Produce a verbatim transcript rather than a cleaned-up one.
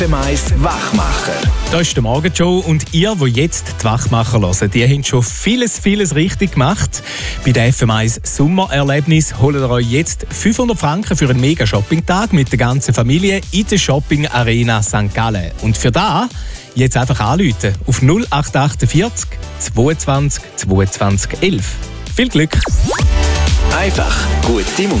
F M eins Wachmacher. Das ist der Morgenshow und ihr, die jetzt die Wachmacher hören, die haben schon vieles, vieles richtig gemacht. Bei der F M eins Sommererlebnis holt ihr euch jetzt fünfhundert Franken für einen Mega-Shopping-Tag mit der ganzen Familie in der Shopping Arena Sankt Gallen. Und für das jetzt einfach anrufen auf null acht achtundvierzig zweiundzwanzig zweiundzwanzig elf. Viel Glück! Einfach gute Musik.